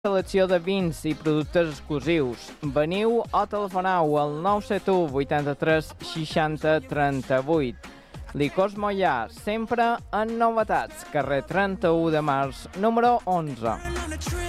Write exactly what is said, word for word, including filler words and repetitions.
Selecció de vins i productes exclusius. Veniu o telefoneu al nou set u vuitanta-tres seixanta trenta-vuit. Licors Moià, sempre en novetats. Carrer trenta-u de març, número onze.